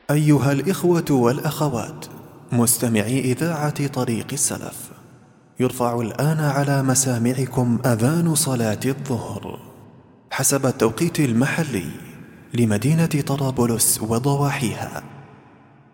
أيها الإخوة والأخوات مستمعي إذاعة طريق السلف، يرفع الآن على مسامعكم أذان صلاة الظهر حسب التوقيت المحلي لمدينة طرابلس وضواحيها.